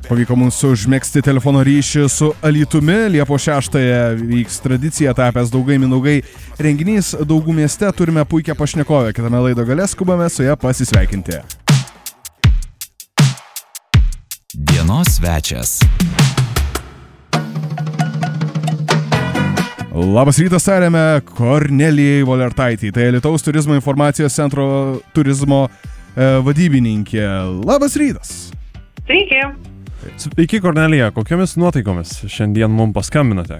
Pavyko mums užmėgsti telefono ryšį su Alytumi. Liepos 6-ąją vyks tradicija tapęs Daugai Mindaugai renginys Daugų mieste. Turime puikią pašnekovę. Kitame laido gale skubame su ją pasisveikinti. Dienos svečias. Labas rytas, tariame Kornelijai Volertaitei. Tai Alytaus turizmo informacijos centro turizmo vadybininkė. Labas rytas. Sveiki. Sveiki, Kornelija, kokiomis nuotaikomis šiandien mums paskambinote?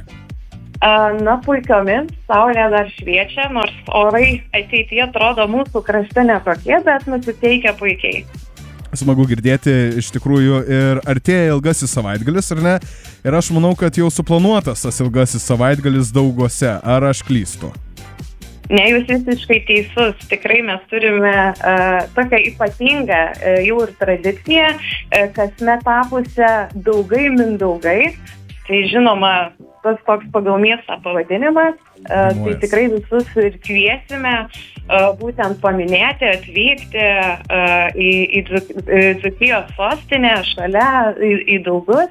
Na, puikiomis, saulė dar šviečia, nors orai ateityje atrodo mūsų krašte nekokie, bet nusiteikia puikiai. Smagu girdėti, iš tikrųjų, ir artėja ilgasis savaitgalis, ar ne? Ir aš manau, kad jau suplanuotas tas ilgasis savaitgalis Daugose. Ar aš klystu? Ne, jūs visiškai teisus. Tikrai mes turime tokią ypatingą jau ir tradiciją, kasmet tapusią Daugai Mindaugai. Tai žinoma, tas toks pagal miestą pavadinimas. Tai tikrai visus ir kviesime būtent paminėti, atvykti į Dzūkijos sostinę, šalia į Daugus.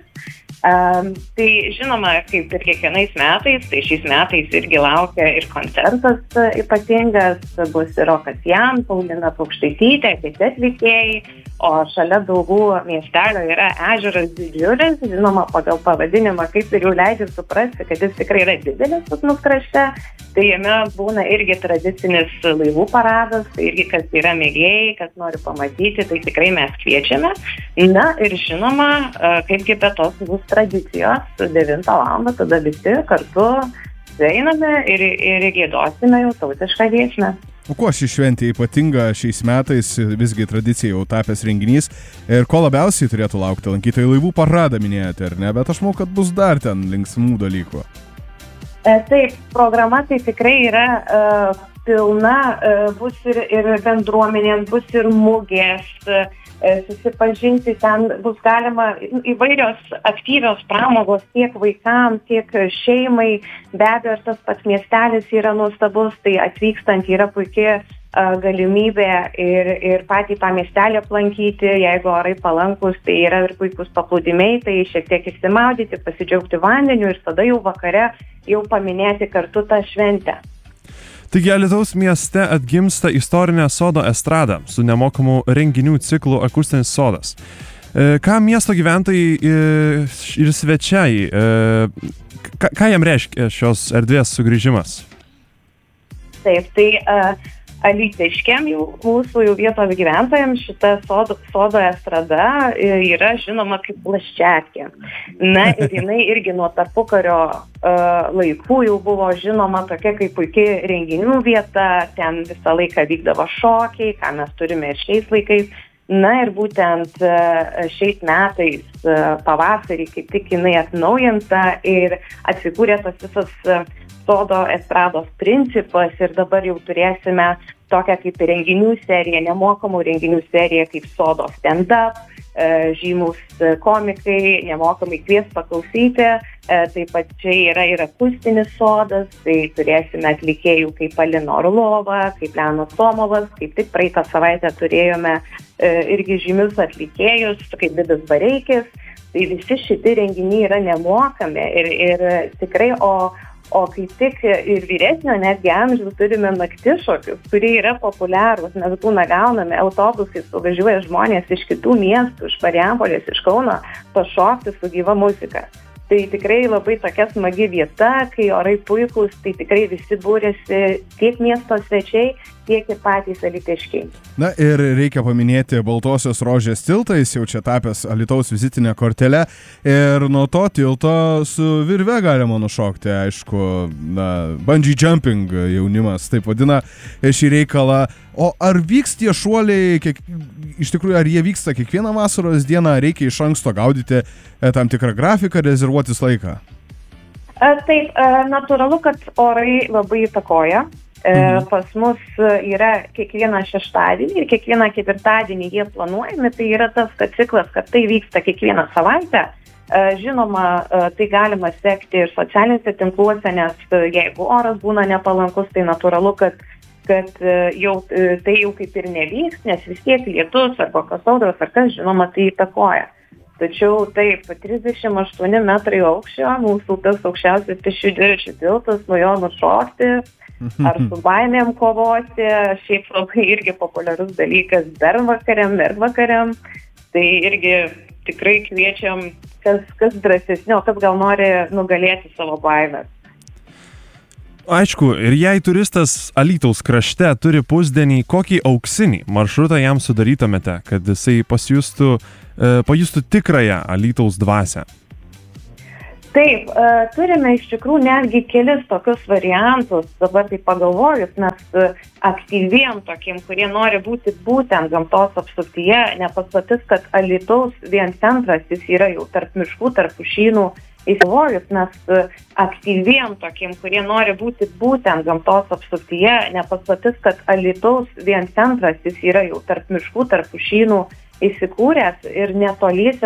Tai žinoma, kaip ir kiekvienais metais, tai šiais metais irgi laukia ir koncertas ypatingas, bus ir Rokas Jan, Paulina Paukštaitytė, kiti atlikėjai, o šalia Daugų miestelio yra ežeras didžiulis, žinoma, pagal pavadinimą, kaip ir jau leidžia suprasti, kad jis tikrai yra didelis pas mus krašte, tai jame būna irgi tradicinis laivų paradas, tai irgi kas yra mėgėjai, kas nori pamatyti, tai tikrai mes kviečiame. Na ir žinoma, kaipgi be tos bus tradicijos, 9 valandą tada visi kartu einame ir giedosime jau tautišką giesmę. O kuo ši šventė ypatinga šiais metais, visgi tradicija jau tapęs renginys, ir ko labiausiai turėtų laukti lankytojai? Laivų paradą minėjote, ar ne? Bet aš manau, kad bus dar ten linksmų dalykų. Taip, programa tai tikrai yra pilna, bus ir bendruomenės, bus ir mugės, susipažinti, ten bus galima įvairios aktyvios pramogos tiek vaikams, tiek šeimai. Be abejo, ir tas pats miestelis yra nuostabus, tai atvykstant yra puikia galimybė ir patį tą miestelį aplankyti, jeigu orai palankus, tai yra ir puikus paplūdimiai, tai šiek tiek išsimaudyti, pasidžiaugti vandeniu ir tada jau vakare jau paminėti kartu tą šventę. Taigi Alytaus mieste atgimsta istorinė sodo estrada su nemokamu renginių ciklu Akustinis sodas. Ką miesto gyventojai ir svečiai, ką jam reiškia šios erdvės sugrįžimas? Taip, tai alytiškiam mūsų jau vietos gyventojams šita sodo estrada yra žinoma kaip plaščiatkė. Na ir jinai irgi nuo tarpukario laikų jau buvo žinoma tokia kaip puikiai renginių vieta, ten visą laiką vykdavo šokiai, ką mes turime ir šiais laikais. Na ir būtent šiais metais pavasarį kaip tik jinai atnaujinta ir atsikūrė tas visas sodo estrados principas ir dabar jau turėsime tokią kaip renginių seriją, nemokamų renginių seriją kaip sodo stand-up, žymus komikai, nemokamai kvies paklausyti, taip pat čia yra ir akustinis sodas, tai turėsime atlikėjų kaip Alina Orlova, kaip Leonas Somovas, kaip tik praeitą savaitę turėjome irgi žymius atlikėjus, kaip Vidas Bareikis, tai visi šitie renginiai yra nemokami ir tikrai, o kaip tik ir vyresnio netgi amžiaus turime naktišokius, kurie yra populiarūs, nes būna gauname autobusais, suvažiuoja žmonės iš kitų miestų, iš Marijampolės, iš Kauno, pašokti su gyva muzika. Tai tikrai labai tokia smagi vieta, kai orai puikūs, tai tikrai visi būrėsi tiek miesto svečiai, tiek ir patys alytiškiai. Na ir reikia paminėti Baltosios rožės tiltą, jis jau čia tapęs Alytaus vizitinę kortelę ir nuo to tilto su virve galima nušokti, aišku, bungee jumping jaunimas taip vadina šį reikalą. O ar vyks tie šuoliai, iš tikrųjų, ar jie vyksta kiekvieną vasaros dieną, reikia iš anksto gaudyti tam tikrą grafiką, rezervuotis laiką? Taip, natūralu, kad orai labai įtakoja. Pas mus yra kiekvieną šeštadienį ir kiekvieną ketvirtadienį jie planuojami, tai yra tas, kad ciklas, kad tai vyksta kiekvieną savaitę. Žinoma, tai galima sekti ir socialiniuose tinkluose, nes jeigu oras būna nepalankus, tai natūralu, kad jau tai jau kaip ir nevyks, nes vis tiek lietus arba kas audros ar kas, žinoma, tai įtakoja. Tačiau taip, 38 metrai aukščio, mūsų tas aukščiausias pėsčiųjų dviračių tiltas, nuo jo nušokti, ar su baimėm kovoti, šiaip labai irgi populiarus dalykas bernvakariam, tai irgi tikrai kviečiam, kas drąsesnio, kas gal nori nugalėti savo baimės. Aišku, ir jei turistas Alytaus krašte turi pusdienį, kokį auksinį maršrutą jam sudarytumėte, kad jisai pajustų tikrąją Alytaus dvasią? Taip, turime iš tikrųjų netgi kelis tokius variantus, dabar tai pagalvojus, nes aktyviem tokiem, kurie nori būti būtent gamtos apsuptyje, nepaslaptis, kad Alytaus vien centras, jis yra jau tarp miškų, tarp pušynų, įsivojus, nes aktyviem tokiem, kurie nori būti būtent gamtos apsuptyje, nepaslaptis, kad Alytaus vien centras, jis yra jau tarp miškų, tarp pušynų įsikūręs ir netoliese